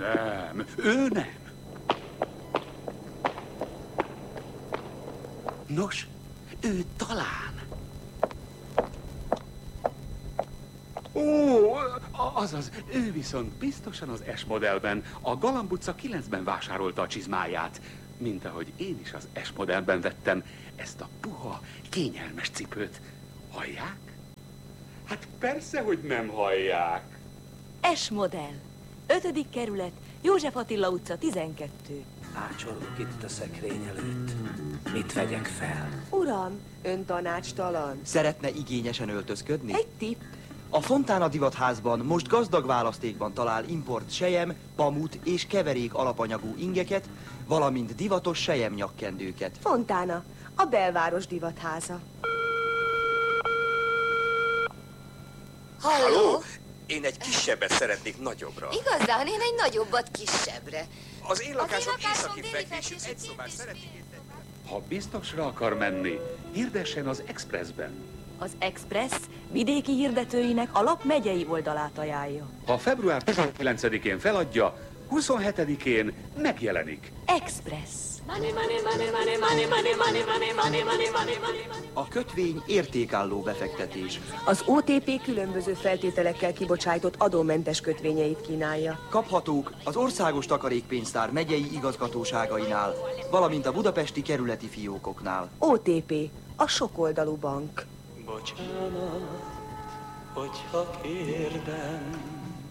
Nem, ő nem. Nos, ő talán. Ó, azaz, ő viszont biztosan az S modellben, a Galamb utca 9-ben vásárolta a csizmáját. Mint ahogy én is az S modellben vettem ezt a puha, kényelmes cipőt. Hallják? Hát persze, hogy nem hallják. S modell. 5. kerület, József Attila utca 12. Ácsorgok itt a szekrény előtt. Mit vegyek fel? Uram, ön tanácstalan. Szeretne igényesen öltözködni? Egy tipp. A Fontana divatházban most gazdag választékban talál import sejem, pamut és keverék alapanyagú ingeket, valamint divatos sejem nyakkendőket. Fontana, a belváros divatháza. Halló? Én egy kisebbet szeretnék nagyobbra. Igazán, én egy nagyobbat kisebbre. Az én lakásom északi fekvésű, egy szobás szeretnék. Ha biztosra akar menni, hirdessen az Expressben. Az Express vidéki hirdetőinek a lap megyei oldalát ajánlja. Ha február 19-én feladja, 27-én megjelenik. Express. A kötvény értékálló befektetés. Az OTP különböző feltételekkel kibocsájtott adómentes kötvényeit kínálja. Kaphatók az Országos Takarékpénztár megyei igazgatóságainál, valamint a budapesti kerületi fiókoknál. OTP, a sokoldalú bank. Bocsánat, hogyha kérdem,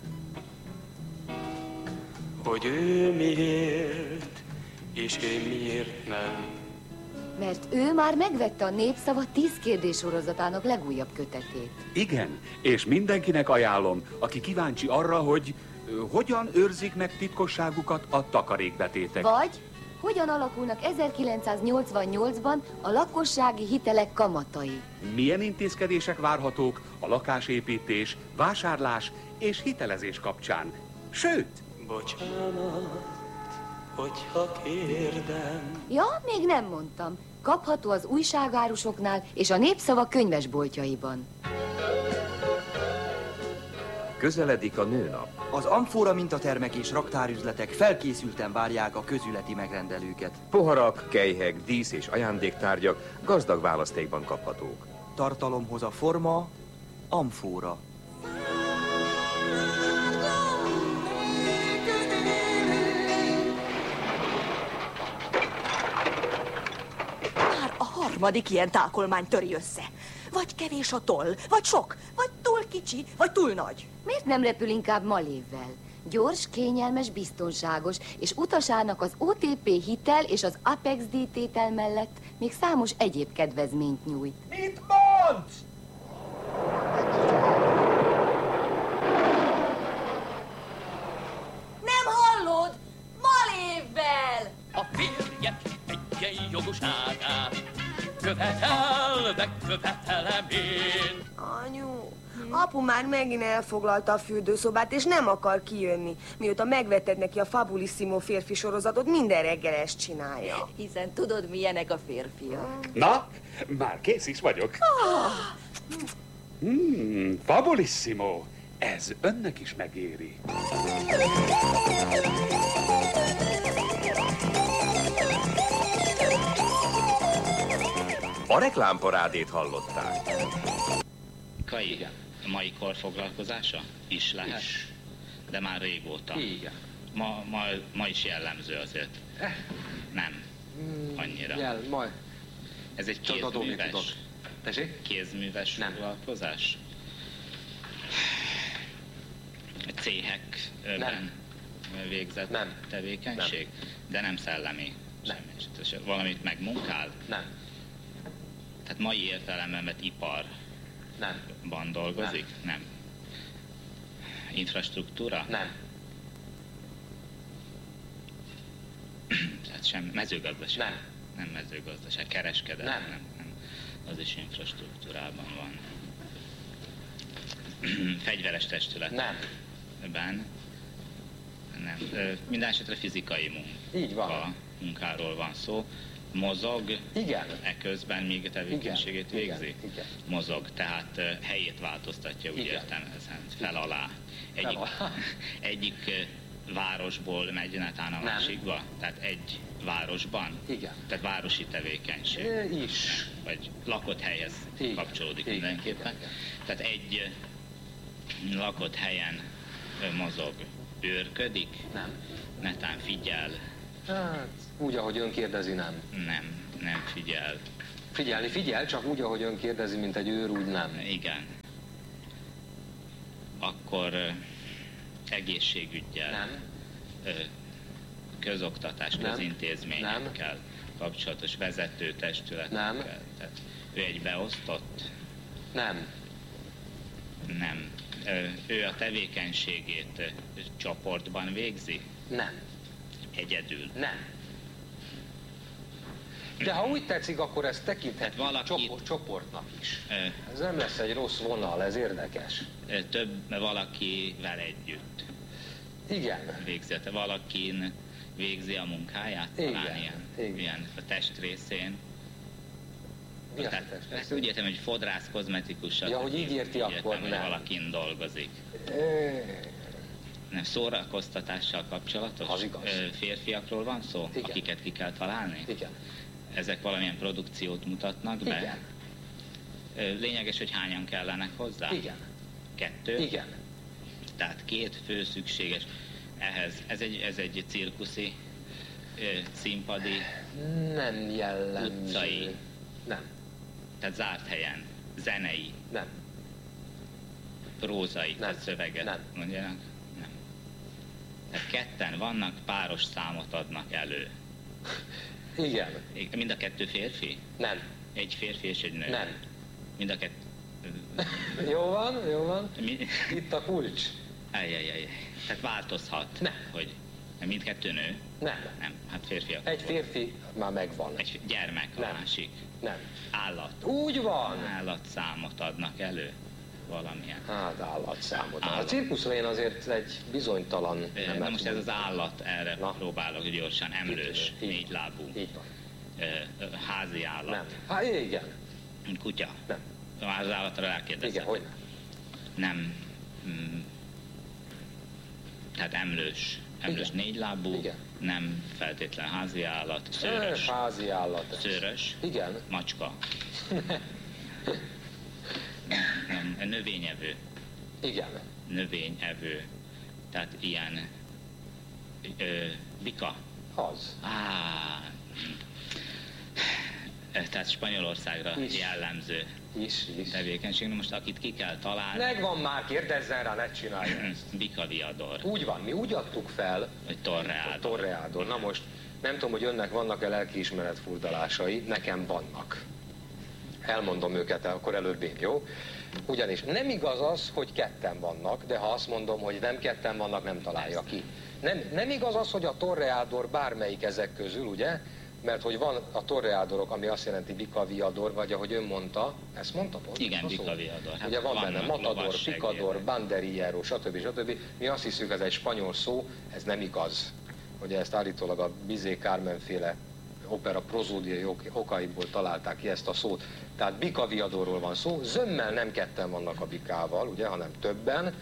hogy ő miért, és én miért nem. Mert ő már megvette a Népszava 10 kérdés sorozatának legújabb kötetét. Igen, és mindenkinek ajánlom, aki kíváncsi arra, hogy hogyan őrzik meg titkosságukat a takarékbetétek. Vagy hogyan alakulnak 1988-ban a lakossági hitelek kamatai. Milyen intézkedések várhatók a lakásépítés, vásárlás és hitelezés kapcsán. Sőt, Bocsánat, hogyha kérdem. Ja, még nem mondtam. Kapható az újságárusoknál és a Népszava könyvesboltjaiban. Közeledik a nőnap. Az amfora mintatermek és raktárüzletek felkészülten várják a közületi megrendelőket. Poharak, kelyhek, dísz és ajándéktárgyak gazdag választékban kaphatók. Tartalomhoz a forma, amfora. Már a harmadik ilyen tákolmány töri össze. Vagy kevés a toll, vagy sok, vagy túl kicsi, vagy túl nagy. Miért nem repül inkább Malévvel? Gyors, kényelmes, biztonságos, és utasának az OTP hitel és az Apex díjtétel mellett még számos egyéb kedvezményt nyújt. Mit mondsz? Nem hallod? Malévvel! A férjem egyenjogúságát követelve követelem én. Anyu, apu már megint elfoglalta a fürdőszobát, és nem akar kijönni. Mióta megvetted neki a Fabulissimo férfi sorozatot, minden reggel ezt csinálja. Hiszen tudod, milyenek a férfiak. na, már kész is vagyok. Fabulissimo, ez önnek is megéri. A reklámparádét hallották. Kai, a mai kor foglalkozása is lehet? Is. De már régóta. Igen. Ma is jellemző azért. Nem. Annyira. Majd. Ez egy Csak adózni tudok. kézműves. Tessék? Kézműves Nem. foglalkozás? Céhekben végzett Nem. tevékenység? De nem szellemi. Nem. Semmi. Valamit megmunkál? Nem. Tehát mai értelemben vett iparban Nem. dolgozik? Nem. Infrastruktúra? Nem. Tehát sem mezőgazdaság? Nem. Nem mezőgazdaság, kereskedelem? Nem. Nem. Az is infrastruktúrában van. Fegyveres testület? Nem. Ben? Nem. Minden esetre fizikai Így van. munkáról van szó. Mozog? Igen. Eközben még a tevékenységét Igen. végzi? Igen. Mozog, tehát helyét változtatja, úgy Igen. értem, ezen fel alá. Fel alá. Egyik városból megy netán a másikba? Tehát egy városban? Igen. Tehát városi tevékenység? Is. Vagy lakott helyhez kapcsolódik mindenképpen. Igen. Tehát egy lakott helyen mozog, őrködik? Nem. Netán figyel? Hát, úgy, ahogy ön kérdezi, nem. Nem figyel. Figyelni figyel, csak úgy, ahogy ön kérdezi, mint egy őr, úgy nem. Igen. Akkor egészségüggyel, nem. Közoktatás, nem. Közintézményekkel kapcsolatos vezetőtestületekkel. Nem. Tehát ő egy beosztott? Nem. Nem. Ő a tevékenységét csoportban végzi? Nem. Egyedül? Nem. De ha úgy tetszik, akkor ezt tekinthetjük csoportnak is. Ez nem lesz egy rossz vonal, ez érdekes. Több valakivel együtt. Igen. Végzi, valakin végzi a munkáját? Talán ilyen a testrészén. Mi az a testrészén? Ezt úgy értem, hogy fodrász, kozmetikus. Ja, hogy így érti, akkor hogy nem. valakin dolgozik. Nem, szórakoztatással kapcsolatos? Az igaz. Férfiakról van szó, igen. Akiket ki kell találni? Igen. Ezek valamilyen produkciót mutatnak be? Igen. Lényeges, hogy hányan kellenek hozzá? Igen. 2? Igen. Tehát 2 fő szükséges. Ehhez, ez egy cirkuszi, színpadi, nem jellemző. Utcai. Nem. Tehát zárt helyen. Zenei. Nem. Prózai. Nem. Tehát szöveget. Nem. Mondjanak? Nem. Tehát 2-en vannak, páros számot adnak elő. Igen. Mind a 2 férfi? Nem. Egy férfi és egy nő? Nem. Mind a 2... Jó van, jó van. Itt a kulcs. Ajjajjaj. Tehát változhat. Nem. Hogy mindkettő nő? Nem. Nem. Hát férfiak. Egy férfi már megvan. Egy gyermek a nem. másik. Nem. Állat. Úgy van. Állatszámot adnak elő. Valamilyen. Hát állatszámot. A cirkuszra én azért egy bizonytalan nemet. Na most ez az állat, erre próbálok gyorsan. Emlős, 4 lábú. Így van. Házi állat. Nem. Hát igen. Kutya. Nem. Az állatra rákérdezem. Igen, hogy nem. Tehát emlős. Emlős 4 lábú. Igen. Nem feltétlen házi állat. Szőrös. Házi állat. Szőrös. Igen. Macska. Nem, növényevő. Igen. Növényevő. Tehát ilyen bika. Az. Tehát Spanyolországra jellemző is. Tevékenység. Na most akit ki kell találni... Megvan már, kérdezzen rá, ne csinálja ezt. Bika viador. Úgy van, mi úgy adtuk fel... Hogy torreádor. Torreádor. Na most nem tudom, hogy önnek vannak-e lelkiismeret furdalásai, nekem vannak. Elmondom őket akkor előbb én, jó? Ugyanis nem igaz az, hogy 2-en vannak, de ha azt mondom, hogy nem 2-en vannak, nem találja ki. Nem igaz az, hogy a torreádor bármelyik ezek közül, ugye? Mert hogy van a torreádorok, ami azt jelenti bikaviador, vagy ahogy ön mondta, ezt mondta pont? Igen, bikaviador. Hát ugye van benne matador, picador, banderiero, stb. Mi azt hiszük, ez egy spanyol szó, ez nem igaz. Ugye ezt állítólag a Bizet Carmen féle opera prozódiai okaiból találták ki ezt a szót. Tehát bikaviadorról van szó, zömmel nem 2-en vannak a bikával, ugye, hanem többen,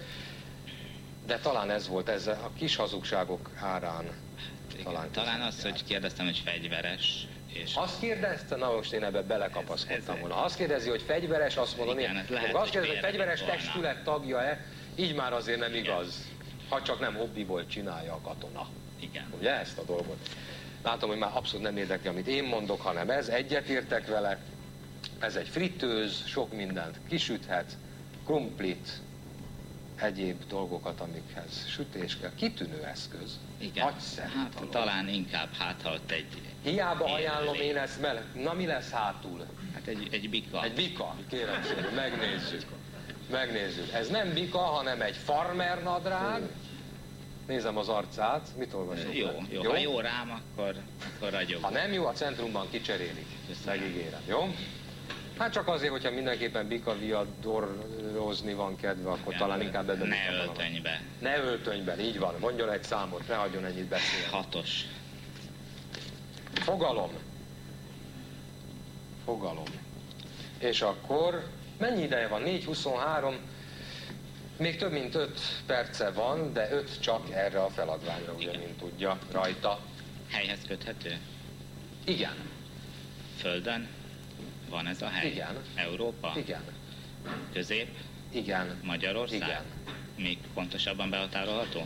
de talán ez volt, ez a kis hazugságok árán. Talán az, hogy kérdeztem, hogy fegyveres. És azt kérdezte? Na most én ebbe belekapaszkodtam volna. Azt kérdezi, hogy fegyveres, azt mondom én. Azt kérdezi, hogy fegyveres testület tagja-e, így már azért nem igaz. Ha csak nem hobbiból csinálja a katona. Igen. Ugye ezt a dolgot? Látom, hogy már abszolút nem érdekli, amit én mondok, hanem ez. Egyetértek vele. Ez egy fritőz, sok mindent kisüthet, krumplit, egyéb dolgokat, amikhez sütés kell. Kitűnő eszköz. Igen. Hát, talán inkább ha ott egy... Hiába ajánlom én ezt, na mi lesz hátul? Hát egy bika. Egy bika, kérem szépen, megnézzük. Megnézzük. Ez nem bika, hanem egy farmer nadrág. Nézem az arcát, mit olvasok? Jó. Ha jó rám, akkor ragyog. Ha nem jó, a centrumban kicserélik. Megígérem, jó? Hát csak azért, hogyha mindenképpen bikaviadorozni van kedve, akkor igen, talán inkább ebben... Ne öltönybe. Ne öltönyben, így van. Mondjon egy számot, ne hagyjon ennyit beszélni. 6-os. Fogalom. Fogalom. És akkor mennyi ideje van? 4:23. Még több mint 5 perce van, de 5 csak erre a feladványra, ugye, mint tudja, rajta. Helyhez köthető? Igen. Földön? Van ez a hely? Igen. Európa? Igen. Közép? Igen. Magyarország? Igen. Még pontosabban behatárolható?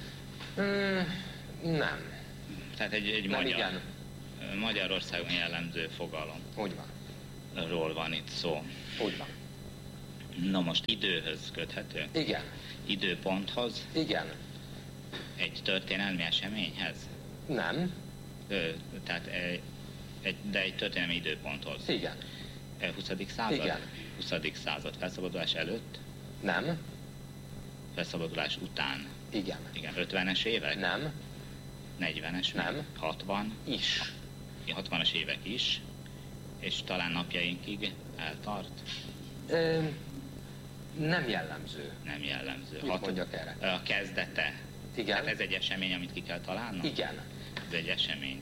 Nem. Tehát egy Nem, magyar, igen. Magyarországon jellemző fogalom. Úgy van. Ról van itt szó. Úgy van. Na most időhöz köthető? Igen. Időponthoz? Igen. Egy történelmi eseményhez? Nem. Tehát de egy történelmi időponthoz? Igen. 20. század? Igen. 20. század. Felszabadulás előtt? Nem. Felszabadulás után? Igen. Igen. 50-es évek? Nem. 40-es? Nem. 60? Is. 60-as évek is. És talán napjainkig eltart? Nem jellemző. Nem jellemző. Mit mondjak erre? A kezdete. Igen. Hát ez egy esemény, amit ki kell találnom? Igen. Ez egy esemény.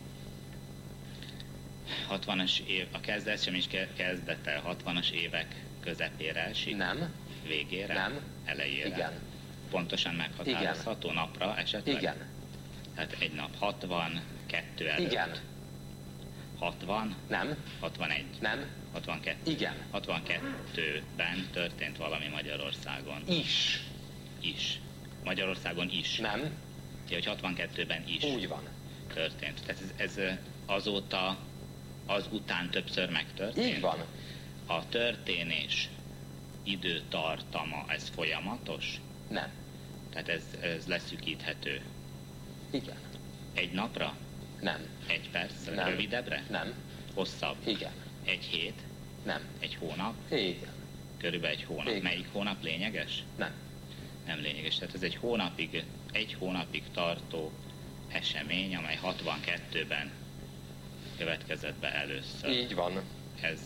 60-as év, a esemény kezdete 60-as évek közepére esik? Nem. Végére? Nem. Elejére? Igen. Pontosan meghatározható? Igen. Napra esetleg? Igen. Tehát egy nap 62 előtt? Igen. 60? Nem. 61? Nem. 62? Igen. 62-ben történt valami Magyarországon? Is. Is. Magyarországon is? Nem. Ja, hogy 62-ben is. Úgy van. Történt. Tehát ez azóta, az után többször megtörtént? Így van. A történés időtartama, ez folyamatos? Nem. Tehát ez leszűkíthető? Igen. Egy napra? Nem. Egy percre? Nem. Rövidebbre? Nem. Hosszabb? Igen. Egy hét? Nem. Egy hónap? Igen. Körülbelül egy hónap. Igen. Melyik hónap lényeges? Nem. Nem lényeges. Tehát ez egy hónapig tartó esemény, amely 62-ben következett be először. Így van. Ez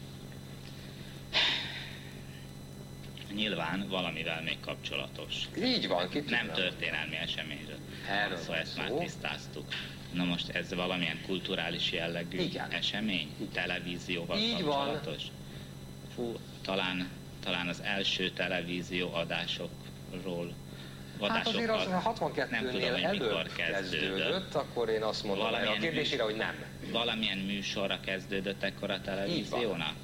nyilván valamivel még kapcsolatos. Így van, ki Nem történelmi eseményről. Erről Szóval ezt már tisztáztuk. Na most ez valamilyen kulturális jellegű Igen. esemény? Televízióval Így kapcsolatos? Fú, talán az első televízió adásokról Hát azért az nem 62-nél tudom, hogy mikor előbb kezdődött, akkor én azt mondom erre a kérdésére, hogy nem. Valamilyen műsorra kezdődött ekkor a televíziónak?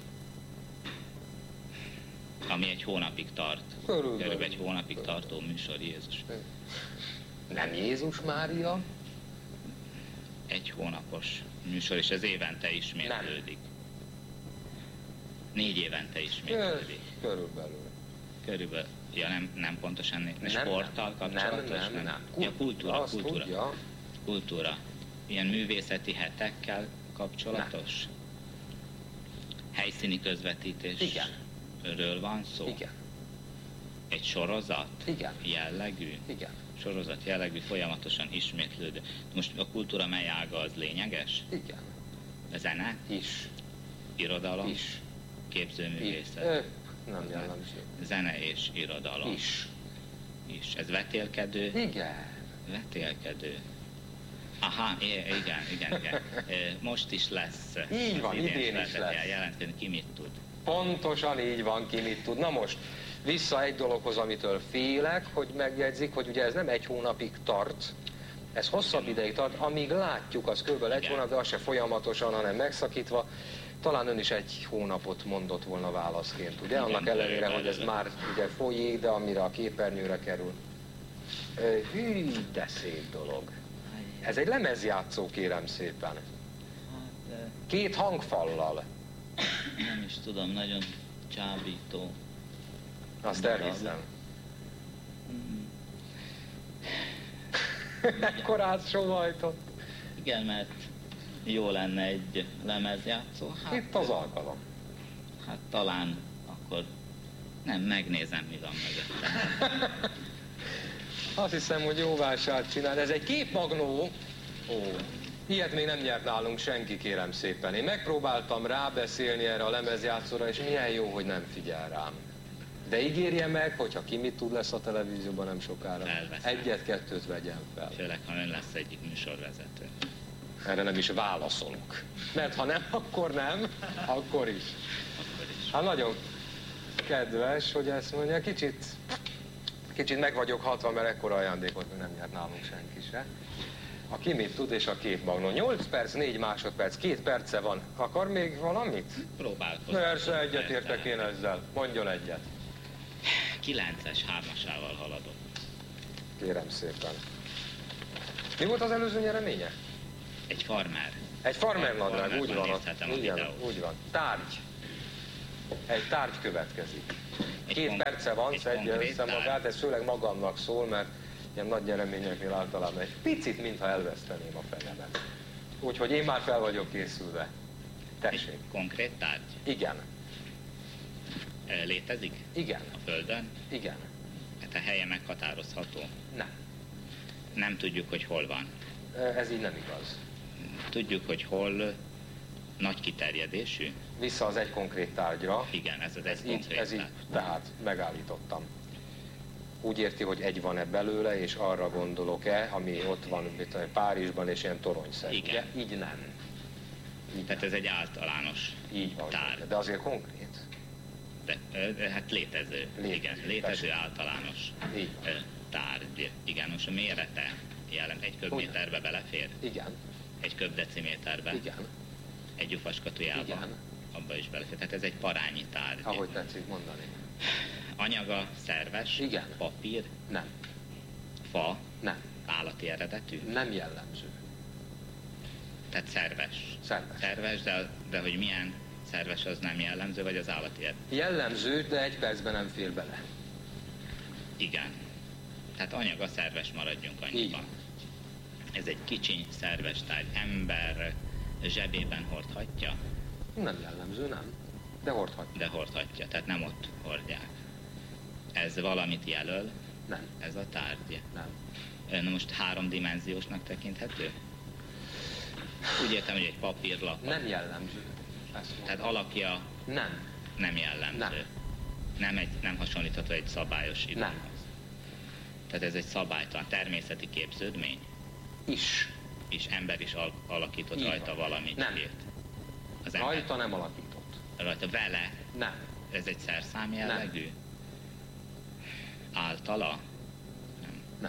Ami egy hónapig tart. Körülbelül egy hónapig tartó műsor, Jézus. Nem Jézus Mária? Egy hónapos műsor, és ez évente ismétlődik. 4 évente ismétlődik. Körülbelül. Ja, nem pontosan sporttal kapcsolatos? Nem. Ja, kultúra. Tudja. Kultúra. Ilyen művészeti hetekkel kapcsolatos? Nem. Helyszíni közvetítés? Igen. Ről van szó? Igen. Egy sorozat? Igen. Jellegű? Igen. Sorozat jellegű, folyamatosan ismétlődő. Most a kultúra mely ága az lényeges? Igen. A zene? Is. Irodalom? Is. Képzőművészet? Nem jellemző. Zene és irodalom? Is. Ez vetélkedő? Igen. Vetélkedő. Aha, igen. Most is lesz. Így van, idén is lesz. Jelentkezni, ki mit tud. Pontosan így van, ki mit tud. Na most, vissza egy dologhoz, amitől félek, hogy megjegyzik, hogy ugye ez nem egy hónapig tart, ez hosszabb ideig tart, amíg látjuk, az kb. Egy hónap, de az se folyamatosan, hanem megszakítva. Talán ön is egy hónapot mondott volna válaszként, ugye? Annak ellenére, hogy ez már ugye folyik, de amire a képernyőre kerül. Hű, de szép dolog. Ez egy lemezjátszó, kérem szépen. 2 hangfallal. Nem is tudom, nagyon csábító. Azt elhiszem. Ekkorát sohajtott. Igen, mert jó lenne egy lemezjátszó. Hát, itt az alkalom. Hát talán akkor nem, megnézem, mi van mögöttem. Azt hiszem, hogy jó vásárt csinál. Ez egy képmagnó. Ilyet még nem nyert nálunk senki, kérem szépen. Én megpróbáltam rábeszélni erre a lemezjátszóra, és milyen jó, hogy nem figyel rám. De ígérje meg, hogyha ki mit tud lesz a televízióban nem sokára. Felveszem. 1-2 vegyen fel. Főleg, ha ön lesz egyik műsorvezető. Erre nem is válaszolok. Mert ha nem, akkor nem, akkor is. Hát nagyon kedves, hogy ezt mondja, kicsit Kicsit meg vagyok hatva, mert ekkora ajándékot még nem nyert nálunk senki se. A ki mit tud, és a két magnó. 8 perc, 4 másodperc, 2 perce van. Akar még valamit? Próbálkozom. Persze, egyetértek én ezzel. Mondjon egyet. 9-es 3-asával haladok. Kérem szépen. Mi volt az előző nyereménye? Egy farmer. Egy farmer nadrág, úgy van. Igen, úgy van. Tárgy. Egy tárgy következik. 2 perce van, szedje össze magát, ez főleg magamnak szól, mert ilyen nagy nyereményeknél általában egy picit, mintha elveszteném a fejemet. Úgyhogy én már fel vagyok készülve. Tessék. Egy konkrét tárgy? Igen. Létezik? Igen. A Földön? Igen. Hát a helye meghatározható? Nem. Nem tudjuk, hogy hol van? Ez így nem igaz. Tudjuk, hogy hol nagy kiterjedésű? Vissza az egy konkrét tárgyra. Igen, ez az egy konkrét Ez így, tehát megállítottam. Úgy érti, hogy egy van-e belőle, és arra gondolok-e, ami ott van Párizsban, és ilyen toronyszerű. Igen. Így nem. Így tehát nem. ez egy általános így van, tárgy. de azért konkrét. De hát létező. Igen, létező általános tárgy. Igen, most a mérete jelent egy köbméterbe belefér? Igen. Egy köbdeciméterbe? Igen. Egy lyufaskatujába? Igen. Abba is belefér. Tehát ez egy parányi tárgy. Ahogy tetszik mondani. Anyaga szerves? Igen. Papír? Nem. Fa? Nem. Állati eredetű? Nem jellemző. Tehát szerves? Szerves. De hogy milyen szerves, az nem jellemző, vagy az állati eredetű? Jellemző, de egy percben nem fér bele. Igen. Tehát anyaga szerves, maradjunk annyiban. Ez egy kicsiny, szerves tárgy. Ember zsebében hordhatja? Nem jellemző, nem. De hordhatja. De hordhatja, tehát nem ott hordják. Ez valamit jelöl? Nem. Ez a tárgy? Nem. Na most háromdimenziósnak tekinthető? Úgy értem, hogy egy papírlap. Nem jellemző. Tehát alakja nem jellemző. Nem hasonlítható egy szabályos időhöz. Nem. Tehát ez egy szabálytalan természeti képződmény? És ember is alakított így rajta van. valamit? Nem. Az rajta nem alakított. Rajta vele? Nem. Ez egy szerszám jellegű? Általa? Nem.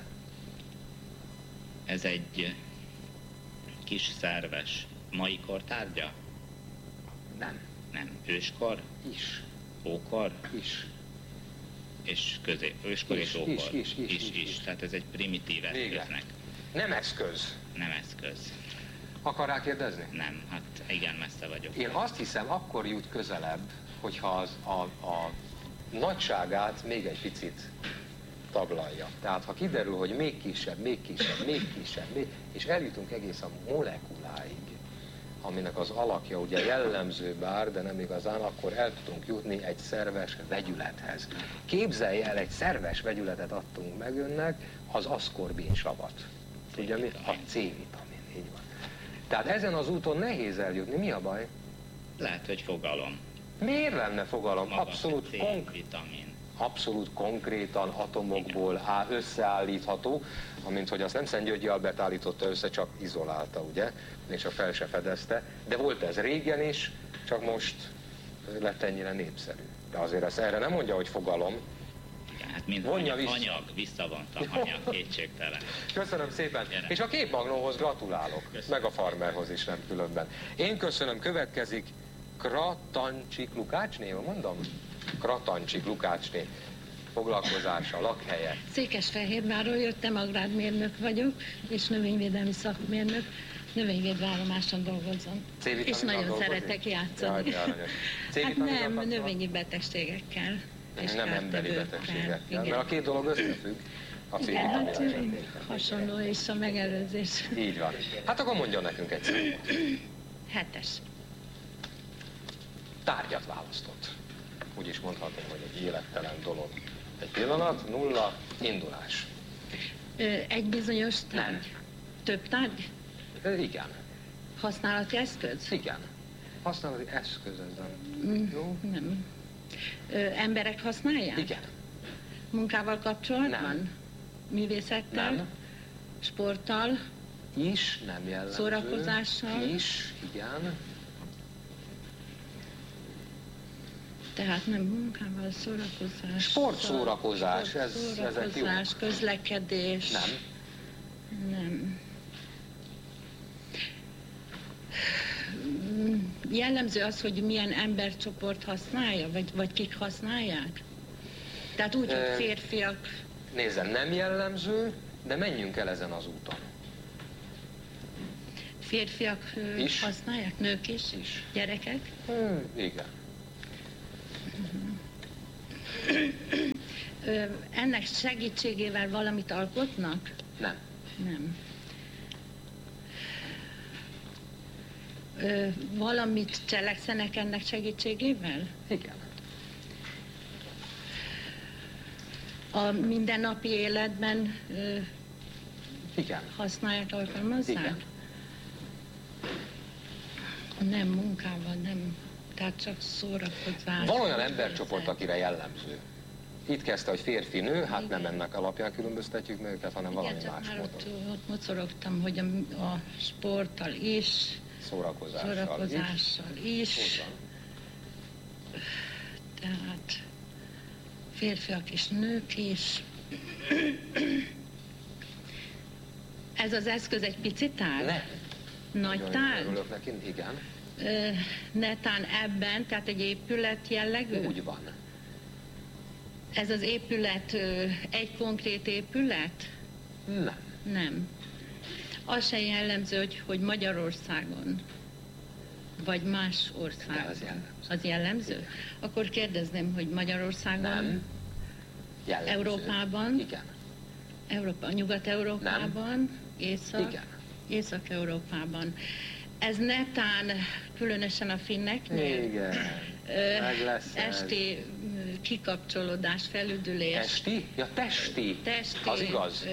Ez egy kis szerves mai kor tárgya? Nem. Nem. Őskor? Is. Ókor? Is. És őskor és ókor? Is. Tehát ez egy primitív eszköznek. Nem eszköz. Nem eszköz. Akar rá kérdezni? Nem, hát igen, messze vagyok. Én azt hiszem, akkor jut közelebb, hogyha a nagyságát még egy picit taglalja. Tehát ha kiderül, hogy még kisebb, és eljutunk egész a molekuláig, aminek az alakja ugye jellemző bár, de nem igazán, akkor el tudunk jutni egy szerves vegyülethez. Képzelj el, egy szerves vegyületet adtunk meg önnek, az aszkorbinsavat. Tudja mi? A C-vitamin, így van. Tehát ezen az úton nehéz eljutni. Mi a baj? Lehet, hogy fogalom. Miért lenne fogalom? Maga Abszolút konkrétan atomokból összeállítható, amint hogy azt nem Szent Györgyi Albert állította össze, csak izolálta, ugye? És a fel se fedezte. De volt ez régen is, csak most lett ennyire népszerű. De azért ezt erre nem mondja, hogy fogalom. Igen, hát mind anyag, visszavontam anyag, kétségtelen. Köszönöm szépen. Gyere. És a képmagnóhoz gratulálok. Köszönöm. Meg a farmerhoz is nem különben. Én köszönöm, következik Kratancsik Lukácsné, mondom? Kratancsik Lukácsné. Foglalkozása, lakhelye. Székesfehérvárról jöttem, agrármérnök vagyok, és növényvédelmi szakmérnök. Növényvédőállomáson dolgozom. És nagyon szeretek játszani. Hát nem, növényi betegségekkel. És nem emberi betegségekkel, igen. mert a két dolog összefügg. A igen, hát hasonló és a megelőzés. Így van. Hát akkor mondjon nekünk egy számot. 7-es. Tárgyat választott. Úgy is mondhatom, hogy egy élettelen dolog. Egy pillanat, 0, indulás. Egy bizonyos tárgy? Nem. Több tárgy? Igen. Használati eszköz? Igen. Használati eszköz ez nem. Jó? Nem. Emberek használják? Igen. Munkával kapcsolatban? Nem. Művészettel? Nem. Sporttal? Is, nem jellemző. Szórakozással? Is, igen. Tehát nem munkával, szórakozás. Sportszórakozás, ezek jó. Szórakozás, közlekedés. Nem. Nem. Jellemző az, hogy milyen embercsoport használja, vagy kik használják? Tehát úgy, hogy férfiak... Nézzen, nem jellemző, de menjünk el ezen az úton. Férfiak is használják, nők is? Gyerekek? Igen. Ennek segítségével valamit alkotnak? Nem. Nem. Valamit cselekszenek ennek segítségével? Igen. A mindennapi életben igen. Használják, alkalmazzák? Igen. Nem munkával, nem. Tehát csak szórakozás. Van olyan embercsoport, akire jellemző. Itt kezdte, hogy férfi-nő, hát igen. Nem ennek alapján különböztetjük meg őket, hanem valami más módon. Ott mocorogtam, hogy a sporttal is, szórakozással is. Tehát férfiak és nők is. Ez az eszköz egy pici tárgy? Nem. Nagy tárgy? Örülök neki, igen. Netán ebben, tehát egy épület jellegű? Úgy van. Ez az épület egy konkrét épület? Nem. Nem. Az se jellemző, hogy Magyarországon, vagy más országban. De az jellemző. Az jellemző? Igen. Akkor kérdezném, hogy Magyarországon, nem. Jellemző. Európában, igen. Nyugat-Európában, igen. Észak-Európában. Ez netán, különösen a finneknél, igen. Meg lesz esti kikapcsolódás, felüdülés. Esti? Ja, testi. Az igaz.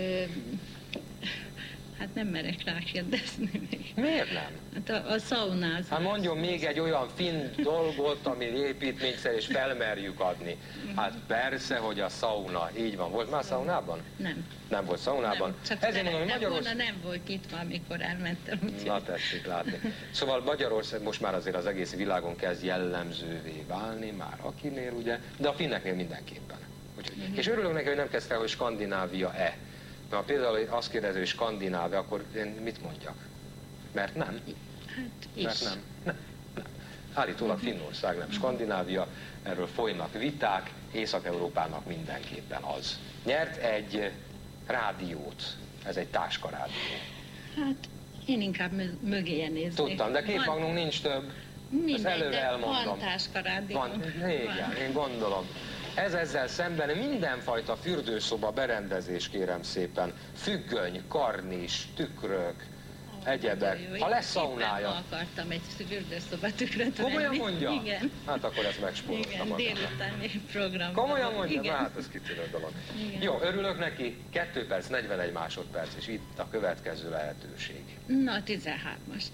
Hát nem merek rákérdezni még. Miért nem? Hát a szaunázás. Hát mondjon még egy olyan finn dolgot, ami építményszer, és felmerjük adni. Hát persze, hogy a szauna. Így van. Volt már szaunában? Nem. Nem volt szaunában? Nem, csak ezért mondom, hogy Magyarország... nem volt nyitva, amikor elmentem. Úgyhogy... Na tessék látni. Szóval Magyarország most már azért az egész világon kezd jellemzővé válni, már akinél ugye, de a finneknél mindenképpen. Úgyhogy. És örülök neki, hogy nem kezdte, hogy Skandinávia-e. Na, például azt kérdező, hogy Skandinávia, akkor én mit mondjak? Mert nem. Hát mert nem. Nem. Állítólag Finnország nem. Skandinávia, erről folynak viták, Észak-Európának mindenképpen az. Nyert egy rádiót, ez egy táskarádió. Hát én inkább mögéje néznék. Tudtam, de képmagnunk nincs több. Ezt előre elmondom. Van táskarádió. Igen, én gondolom. Ezzel szemben mindenfajta fürdőszoba berendezés, kérem szépen. Függöny, karnis, tükrök, egyebek. Ha lesz szaunája. Ma akartam egy fürdőszoba tükröt venni. Komolyan mondja? Igen. Hát akkor ezt megspóroltam. Igen, délutáni program. Komolyan mondja? Igen. Hát ez kitűnő dolog. Igen. Jó, örülök neki. 2 perc, 41 másodperc, és itt a következő lehetőség. Na, 13-ast.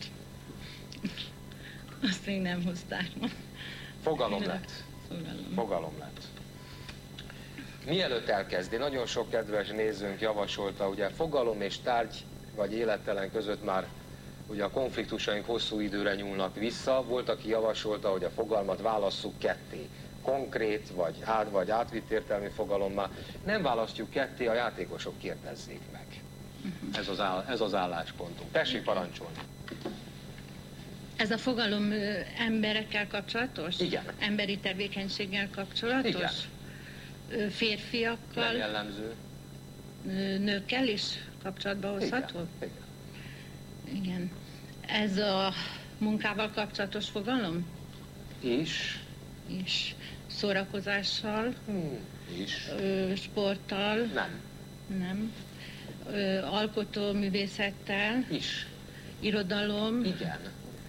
Azt még nem hozták ma. Fogalom lett. Fogalom lett. Mielőtt elkezdi, nagyon sok kedves nézőnk javasolta, ugye fogalom és tárgy vagy élettelen között már ugye a konfliktusaink hosszú időre nyúlnak vissza. Volt, aki javasolta, hogy a fogalmat válasszuk ketté. Konkrét vagy átvitt értelmi fogalommá. Nem választjuk ketté, a játékosok kérdezzék meg. Ez az álláspontunk. Tessék parancsolni. Ez a fogalom emberekkel kapcsolatos? Igen. Emberi tevékenységgel kapcsolatos? Igen. Férfiakkal? Nem jellemző. Nőkkel is kapcsolatba hozható? Igen. Igen. Ez a munkával kapcsolatos fogalom? És? És szórakozással? És? Sporttal? Nem. Nem. Alkotóművészettel? Is. Irodalom? Igen.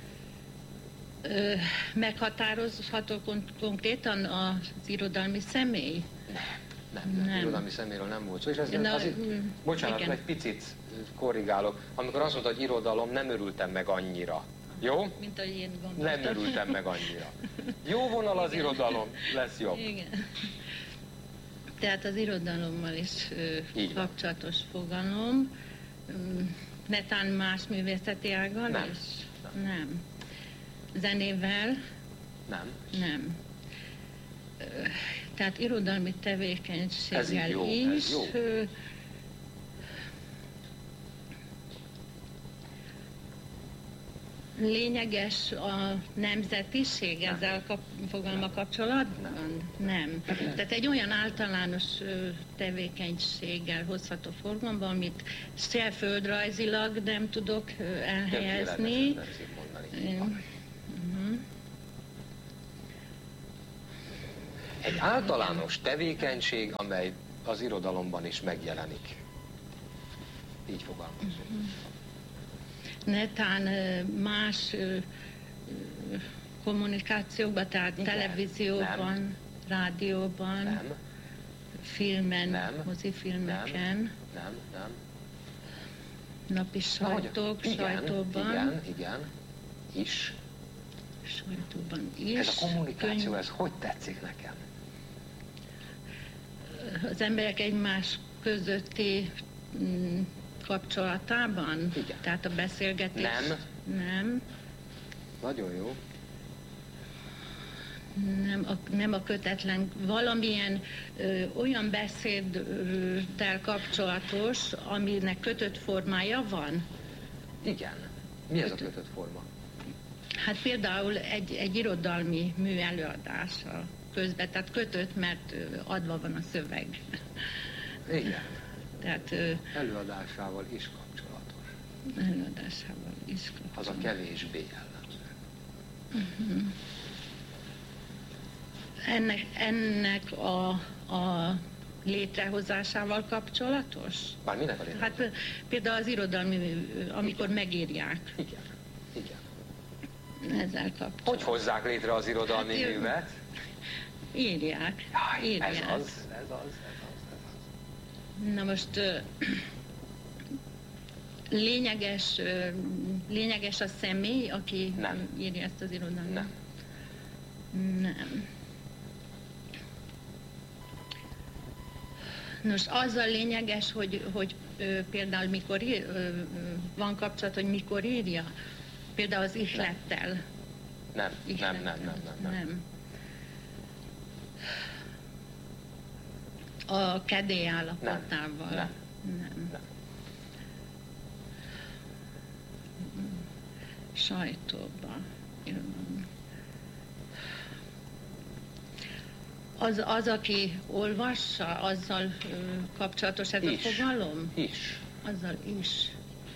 Meghatározható konkrétan az irodalmi személy? Nem. Irodalmi személyről nem volt szó. És bocsánat, igen. Egy picit korrigálok. Amikor azt mondta, hogy irodalom, nem örültem meg annyira. Jó? Mint ahogy én gondoltam. Nem örültem meg annyira. Jó vonal az irodalom, lesz jobb. Igen. Tehát az irodalommal is kapcsolatos fogalom. Netán más művészeti ággal nem. is? Nem. Zenével? Nem. Nem. tehát irodalmi tevékenységgel jó, is. ez jó. Lényeges a nemzetiség ezzel fogalma kapcsolatban? Nem. Tehát egy olyan általános tevékenységgel hozható forgalomban, amit se földrajzilag nem tudok elhelyezni. Egy általános tevékenység, amely az irodalomban is megjelenik. Így fogalmazom. Netán más kommunikációkban, tehát igen, televízióban, nem, rádióban, nem, filmen, nem, mozifilmeken, nem. Napi sajtók, sajtóban. Igen, is. Sajtóban is. Ez a kommunikáció, ez hogy tetszik nekem? Az emberek egymás közötti kapcsolatában? Igen. Tehát a beszélgetés? Nem. Nagyon jó. Nem a kötetlen, valamilyen olyan beszéddel kapcsolatos, aminek kötött formája van? Igen. Mi ez a kötött forma? Hát például egy irodalmi mű előadása közben, tehát kötött, mert adva van a szöveg. Igen. Tehát, előadásával is kapcsolatos. Előadásával is kapcsolatos. Az a kevésbé jellemző. Ennek a létrehozásával kapcsolatos? Bár minek a létrehozásával? Hát például az irodalmi, amikor megírják. Igen. Ezzel kapcsolatban. Hogy hozzák létre az irodalmi művet? Írják. Ez az. Na most lényeges a személy, aki írja ezt az irodalmat? Nem. Nos, az a lényeges, hogy például mikor van kapcsolat, hogy mikor írja. Például az ihlettel. Nem. A kedély állapotával. Nem. Sajtóban. Az, aki olvassa, azzal kapcsolatos ez a fogalom? Azzal is.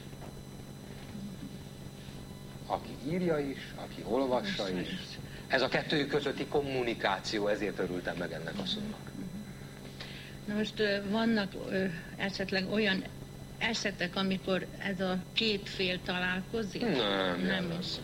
Aki írja is, aki olvassa is. Ez a kettőjük közötti kommunikáció, ezért örültem meg ennek a szónak. Na most vannak esetleg olyan esetek, amikor ez a két fél találkozik? Nem is.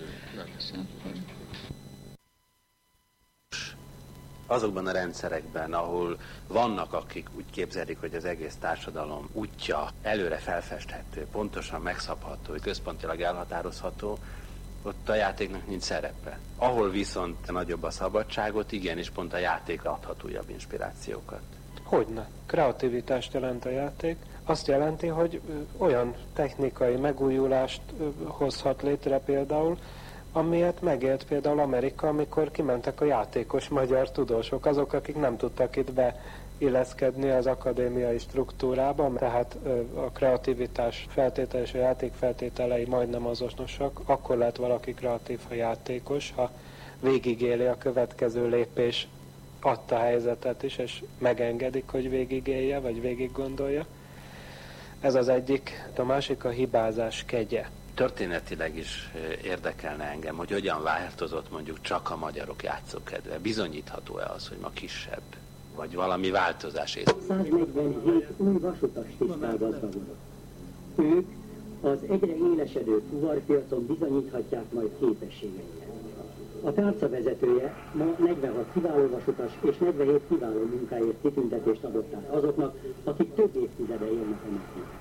Azokban a rendszerekben, ahol vannak, akik úgy képzelik, hogy az egész társadalom útja előre felfesthető, pontosan megszabható, központilag elhatározható, ott a játéknak nincs szerepe. Ahol viszont nagyobb a szabadságot, igenis pont a játék adhat újabb inspirációkat. Hogyne. Kreativitást jelent a játék. Azt jelenti, hogy olyan technikai megújulást hozhat létre például, amilyet megélt például Amerika, amikor kimentek a játékos magyar tudósok, azok, akik nem tudtak itt beilleszkedni az akadémiai struktúrába, tehát a kreativitás feltétele és a játék feltételei majdnem azonosak. Akkor lehet valaki kreatív, ha játékos, ha végigéli a következő lépés adta helyzetet is, és megengedik, hogy végigélje, vagy végiggondolja. Ez az egyik. A másik a hibázás kegye. Történetileg is érdekelne engem, hogy hogyan változott mondjuk csak a magyarok játszókedve. Bizonyítható-e az, hogy ma kisebb? Vagy valami változás észre? 147 új vasutas tisztál gazdagodott. Ők az egyre élesedő fuvarpiacon bizonyíthatják majd képességeiket. A tárca vezetője ma 46 kiváló vasutas és 47 kiváló munkáért kitüntetést adott át azoknak, akik több évtizede élnek a napnak.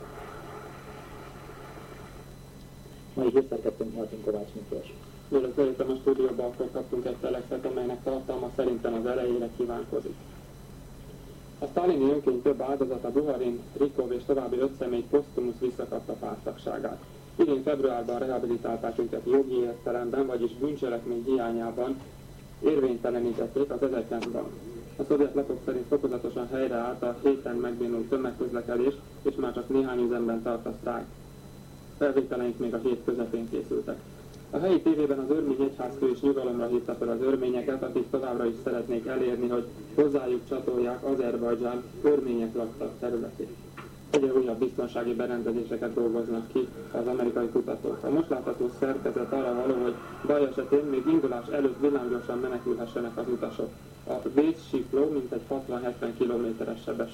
Mai hírszerkesztőnk Martin Kovács Miklós. Mielőtt eljöttem a stúdióba, akkor kaptunk egy telexet, amelynek tartalma szerintem az elejére kívánkozik. A sztálini önkény több áldozata Buharin, Rikov és további 5 személy posztumusz visszakapta párttagságát. Idén februárban rehabilitálták őket jogi értelemben, vagyis bűncselekmény hiányában érvénytelenítették az 1900-ban A szovjet lapok szerint fokozatosan helyreállt a héten megbénult tömegközlekedés, és már csak néhány üzemben tart a sztrájk. Felvételeink még a hét közepén készültek. A helyi tévében az örmény egyházfő is nyugalomra hívta fel az örményeket, akik továbbra is szeretnék elérni, hogy hozzájuk csatolják Azerbajdzsán örmények laktak területét. Egyre újabb biztonsági berendezéseket dolgoznak ki az amerikai kutatók. A most látható szerkezet arra való, hogy baj esetén még indulás előtt villámgyorsan menekülhessenek az utasok. A vészsikló mintegy 60-70 km-es sebesség.